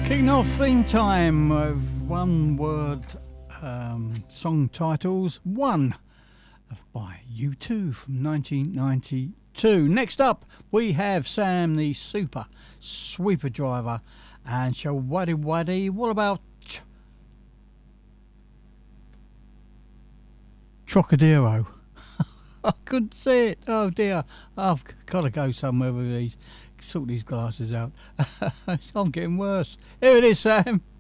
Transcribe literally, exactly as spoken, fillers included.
Kicking off theme time of one word um, song titles. One by U two from nineteen ninety-two. Next up we have Sam the Super Sweeper Driver and Shawaddy Waddy. What about Ch- Trocadero? I couldn't see it. Oh dear. I've got to go somewhere with these. Sort these glasses out. I'm getting worse. Here it is, Sam.